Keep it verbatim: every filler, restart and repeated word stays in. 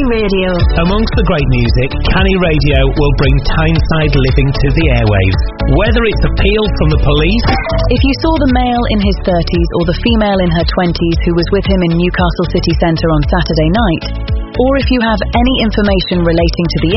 Radio. Amongst the great music, Canny Radio will bring Tyneside living to the airwaves. Whether it's appeal from the police... If you saw the male in his thirties or the female in her twenties who was with him in Newcastle city centre on Saturday night, or if you have any information relating to the